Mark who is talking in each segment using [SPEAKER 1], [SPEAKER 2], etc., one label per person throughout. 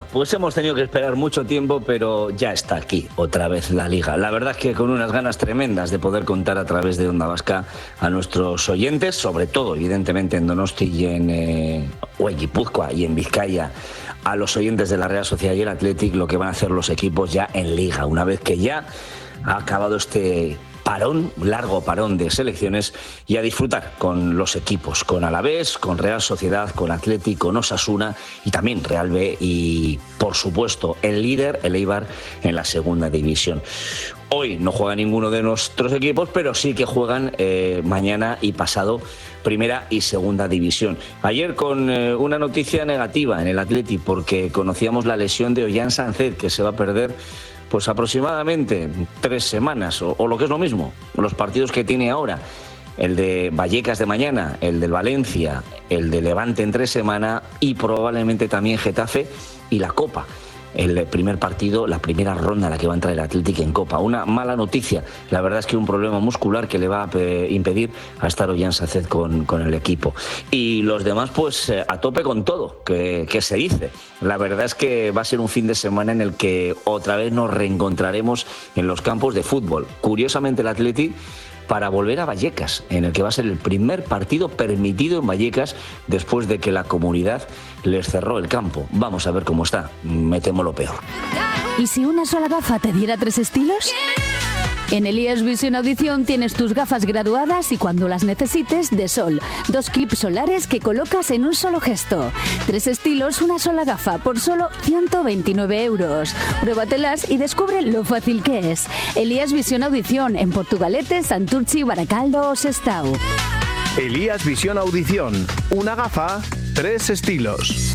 [SPEAKER 1] pues hemos tenido que esperar mucho tiempo, pero ya está aquí otra vez la Liga. La verdad es que con unas ganas tremendas de poder contar a través de Onda Vasca a nuestros oyentes, sobre todo, evidentemente, en Donosti y en Guipúzcoa y en Vizcaya, a los oyentes de la Real Sociedad y el Athletic, lo que van a hacer los equipos ya en Liga, una vez que ya ha acabado este largo parón de selecciones, y a disfrutar con los equipos, con Alavés, con Real Sociedad, con Athletic, con Osasuna y también Real B y, por supuesto, el líder, el Eibar, en la segunda división. Hoy no juega ninguno de nuestros equipos, pero sí que juegan mañana y pasado primera y segunda división. Ayer con una noticia negativa en el Athletic, porque conocíamos la lesión de Ollán Sánchez, que se va a perder pues aproximadamente 3 semanas, o lo que es lo mismo, los partidos que tiene ahora, el de Vallecas de mañana, el del Valencia, el de Levante en 3 semanas y probablemente también Getafe y la Copa. El primer partido, la primera ronda a la que va a entrar el Athletic en Copa. Una mala noticia, la verdad es que un problema muscular que le va a impedir a estar Ollán Sánchez con el equipo. Y los demás pues a tope con todo, que se dice. La verdad es que va a ser un fin de semana en el que otra vez nos reencontraremos en los campos de fútbol. Curiosamente el Athletic, para volver a Vallecas, en el que va a ser el primer partido permitido en Vallecas después de que la comunidad les cerró el campo. Vamos a ver cómo está. Me temo lo peor.
[SPEAKER 2] ¿Y si una sola gafa te diera 3 estilos? En Elías Visión Audición tienes tus gafas graduadas y cuando las necesites, de sol. 2 clips solares que colocas en un solo gesto. 3 estilos, una sola gafa por solo 129 euros. Pruébatelas y descubre lo fácil que es. Elías Visión Audición en Portugalete, Santurchi, Baracaldo o Sestao.
[SPEAKER 3] Elías Visión Audición. Una gafa, 3 estilos.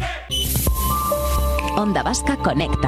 [SPEAKER 2] Onda Vasca conecta.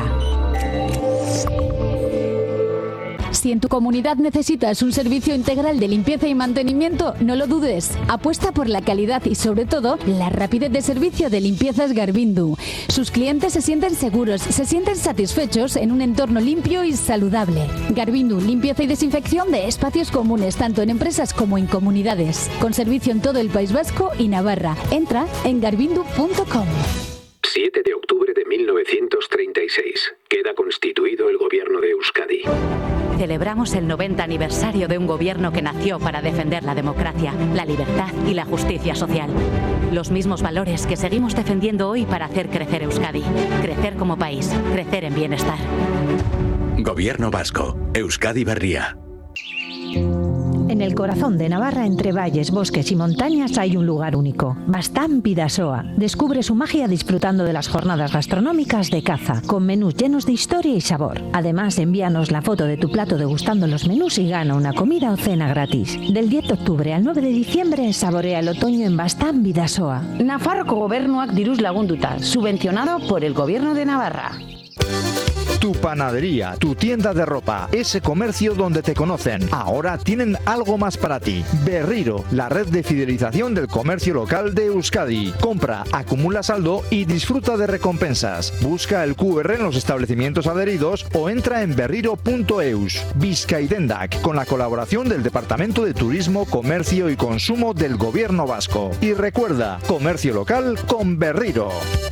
[SPEAKER 2] Si en tu comunidad necesitas un servicio integral de limpieza y mantenimiento, no lo dudes. Apuesta por la calidad y, sobre todo, la rapidez de servicio de Limpiezas Garbindu. Sus clientes se sienten seguros, se sienten satisfechos en un entorno limpio y saludable. Garbindu, limpieza y desinfección de espacios comunes, tanto en empresas como en comunidades. Con servicio en todo el País Vasco y Navarra. Entra en garbindu.com.
[SPEAKER 4] 7 de octubre de 1936. Queda constituido el gobierno de Euskadi.
[SPEAKER 5] Celebramos el 90 aniversario de un gobierno que nació para defender la democracia, la libertad y la justicia social. Los mismos valores que seguimos defendiendo hoy para hacer crecer Euskadi. Crecer como país, crecer en bienestar.
[SPEAKER 6] Gobierno vasco, Euskadi Berria.
[SPEAKER 7] En el corazón de Navarra, entre valles, bosques y montañas, hay un lugar único, Bastán Bidasoa. Descubre su magia disfrutando de las jornadas gastronómicas de caza, con menús llenos de historia y sabor. Además, envíanos la foto de tu plato degustando los menús y gana una comida o cena gratis. Del 10 de octubre al 9 de diciembre, saborea el otoño en Bastán Bidasoa.
[SPEAKER 8] Nafarroko Gobernuak diruz lagunduta, subvencionado por el Gobierno de Navarra.
[SPEAKER 3] Tu panadería, tu tienda de ropa, ese comercio donde te conocen. Ahora tienen algo más para ti. Berriro, la red de fidelización del comercio local de Euskadi. Compra, acumula saldo y disfruta de recompensas. Busca el QR en los establecimientos adheridos o entra en berriro.eus. Bizkaidendak, con la colaboración del Departamento de Turismo, Comercio y Consumo del Gobierno Vasco. Y recuerda, comercio local con Berriro.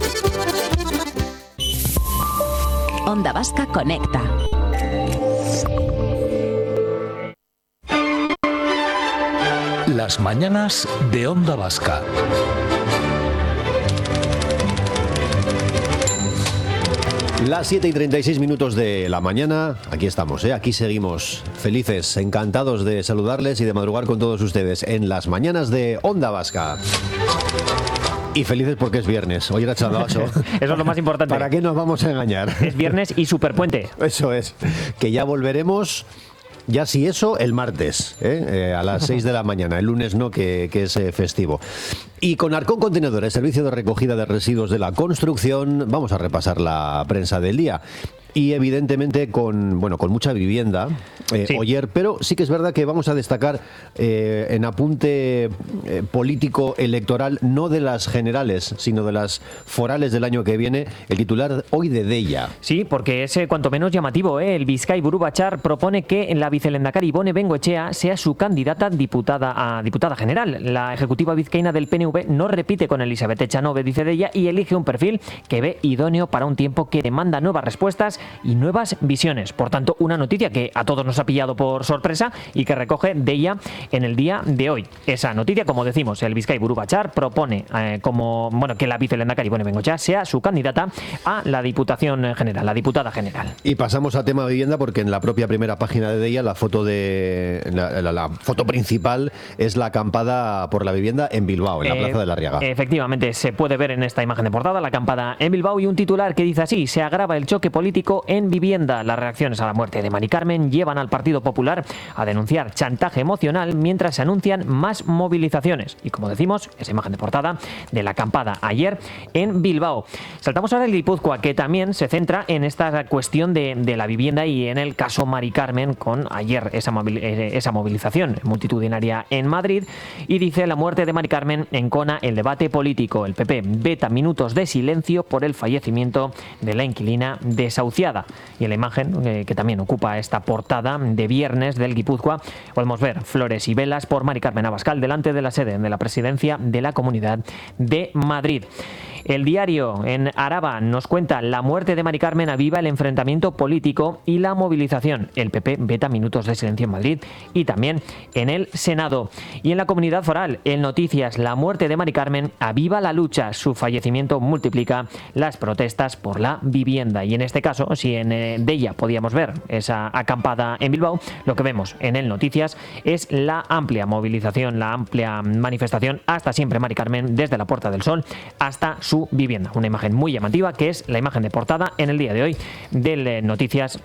[SPEAKER 2] Onda Vasca conecta.
[SPEAKER 9] Las mañanas de Onda Vasca.
[SPEAKER 10] Las 7:36 de la mañana, aquí estamos, aquí seguimos felices, encantados de saludarles y de madrugar con todos ustedes en las mañanas de Onda Vasca. Y felices porque es viernes. Hoy era Chadabaso.
[SPEAKER 11] Eso es lo más importante.
[SPEAKER 10] ¿Para qué nos vamos a engañar?
[SPEAKER 11] Es viernes y superpuente.
[SPEAKER 10] Eso es. Que ya volveremos, ya si eso, el martes, a las 6 de la mañana. El lunes no, que es festivo. Y con Arcón Contenedores, servicio de recogida de residuos de la construcción, vamos a repasar la prensa del día. y evidentemente con mucha vivienda, Oyer, pero sí que es verdad que vamos a destacar en apunte político electoral, no de las generales, sino de las forales del año que viene, el titular hoy de Deia.
[SPEAKER 11] Sí, porque es cuanto menos llamativo. El Bizkai Buru Batzar propone que la vicelehendakari Ibone Bengoechea sea su candidata a diputada general. La ejecutiva vizcaína del PNV no repite con Elizabeth Echanove, dice Deia, y elige un perfil que ve idóneo para un tiempo que demanda nuevas respuestas y nuevas visiones. Por tanto, una noticia que a todos nos ha pillado por sorpresa y que recoge Deia en el día de hoy. Esa noticia, como decimos, el Bizkai Buru Batzar propone que la vicelehendakari Ibone Bengoechea sea su candidata a la Diputación General, la diputada general.
[SPEAKER 10] Y pasamos a tema vivienda, porque en la propia primera página de Deia la foto la foto principal es la acampada por la vivienda en Bilbao, en la Plaza de la Arriaga.
[SPEAKER 11] Efectivamente, se puede ver en esta imagen de portada la acampada en Bilbao y un titular que dice así: se agrava el choque político en vivienda. Las reacciones a la muerte de Mari Carmen llevan al Partido Popular a denunciar chantaje emocional mientras se anuncian más movilizaciones. Y como decimos, esa imagen de portada de la acampada ayer en Bilbao. Saltamos ahora al Guipúzcoa, que también se centra en esta cuestión de la vivienda y en el caso Mari Carmen, con ayer esa movilización multitudinaria en Madrid, y dice: la muerte de Mari Carmen encona el debate político. El PP veta minutos de silencio por el fallecimiento de la inquilina desahuciada. Y en la imagen que también ocupa esta portada de viernes del Guipúzcoa podemos ver flores y velas por Mari Carmen Abascal delante de la sede de la presidencia de la Comunidad de Madrid. El diario en Araba nos cuenta: la muerte de Mari Carmen aviva el enfrentamiento político y la movilización. El PP veta minutos de silencio en Madrid y también en el Senado. Y en la Comunidad Foral, en Noticias, la muerte de Mari Carmen aviva la lucha. Su fallecimiento multiplica las protestas por la vivienda. Y en este caso, si en Deia podíamos ver esa acampada en Bilbao, lo que vemos en el Noticias es la amplia movilización, la amplia manifestación Hasta Siempre Mari Carmen, desde la Puerta del Sol hasta su vivienda. Una imagen muy llamativa que es la imagen de portada en el día de hoy de Noticias,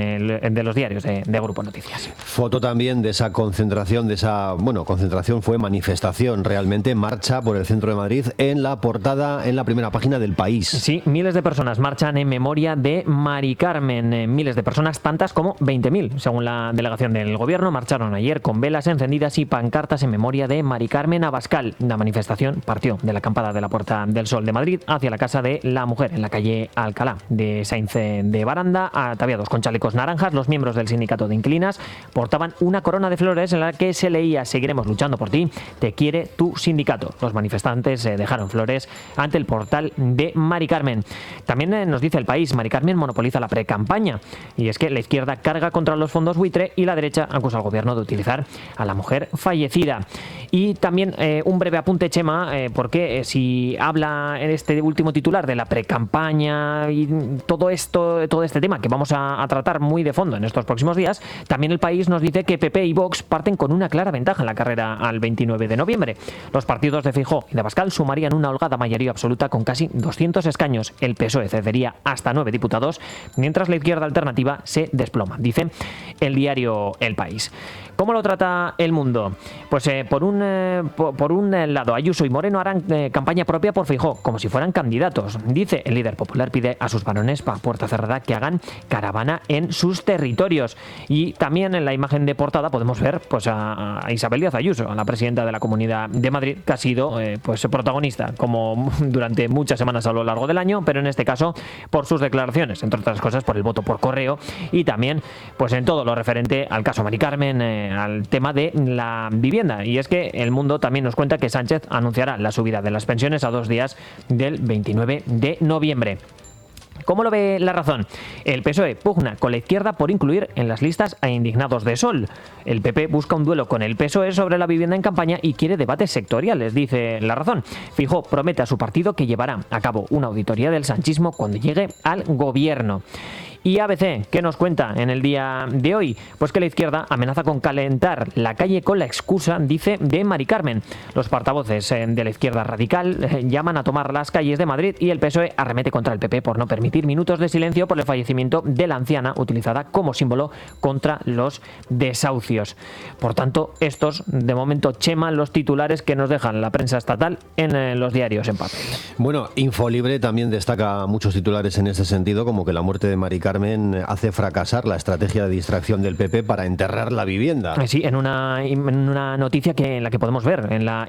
[SPEAKER 11] de los diarios de Grupo Noticias.
[SPEAKER 10] Foto también de esa concentración, concentración fue manifestación, realmente marcha por el centro de Madrid, en la portada, en la primera página del País.
[SPEAKER 11] Sí, miles de personas marchan en memoria de Mari Carmen. Miles de personas, tantas como 20.000, según la delegación del gobierno, marcharon ayer con velas encendidas y pancartas en memoria de Mari Carmen Abascal. La manifestación partió de la acampada de la Puerta del Sol de Madrid hacia la Casa de la Mujer, en la calle Alcalá de Sainz de Baranda. Ataviados con chalecos naranjas, los miembros del sindicato de inquilinas portaban una corona de flores en la que se leía: seguiremos luchando por ti, te quiere tu sindicato. Los manifestantes dejaron flores ante el portal de Mari Carmen. También nos dice El País: Mari Carmen monopoliza la precampaña. Y es que la izquierda carga contra los fondos buitre y la derecha acusa al gobierno de utilizar a la mujer fallecida. Y también un breve apunte, Chema, porque si habla en este último titular de la precampaña y todo este tema que vamos a tratar muy de fondo en estos próximos días, también El País nos dice que PP y Vox parten con una clara ventaja en la carrera al 29 de noviembre. Los partidos de Feijóo y de Abascal sumarían una holgada mayoría absoluta con casi 200 escaños. El PSOE cedería hasta 9 diputados, mientras la izquierda alternativa se desploma, dice el diario El País. ¿Cómo lo trata El Mundo? Pues por un lado, Ayuso y Moreno harán campaña propia por Feijóo, como si fueran candidatos. Dice el líder popular, pide a sus varones a puerta cerrada que hagan caravana en sus territorios. Y también en la imagen de portada podemos ver pues a Isabel Díaz Ayuso, a la presidenta de la Comunidad de Madrid, que ha sido protagonista como durante muchas semanas a lo largo del año, pero en este caso por sus declaraciones, entre otras cosas por el voto por correo, y también pues en todo lo referente al caso Mari Carmen, al tema de la vivienda. Y es que El Mundo también nos cuenta que Sánchez anunciará la subida de las pensiones a 2 días del 29 de noviembre. ¿Cómo lo ve La Razón? El PSOE pugna con la izquierda por incluir en las listas a indignados de Sol. El PP busca un duelo con el PSOE sobre la vivienda en campaña y quiere debates sectoriales, dice La Razón. Feijóo promete a su partido que llevará a cabo una auditoría del sanchismo cuando llegue al gobierno. Y ABC, ¿qué nos cuenta en el día de hoy? Pues que la izquierda amenaza con calentar la calle con la excusa, dice, de Mari Carmen. Los portavoces de la izquierda radical llaman a tomar las calles de Madrid y el PSOE arremete contra el PP por no permitir minutos de silencio por el fallecimiento de la anciana, utilizada como símbolo contra los desahucios. Por tanto, estos, de momento, Chema, los titulares que nos dejan la prensa estatal en los diarios en papel.
[SPEAKER 10] Bueno, Infolibre también destaca muchos titulares en ese sentido, como que la muerte de Mari Carmen Carmen hace fracasar la estrategia de distracción del PP para enterrar la vivienda.
[SPEAKER 11] Sí, en una noticia en la que podemos ver en la